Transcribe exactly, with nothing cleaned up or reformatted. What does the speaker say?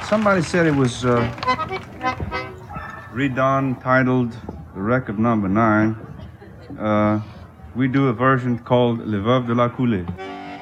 Somebody said it was uh, redone, titled the record number nine. Uh, we do a version called Le Veuve de la Coulée.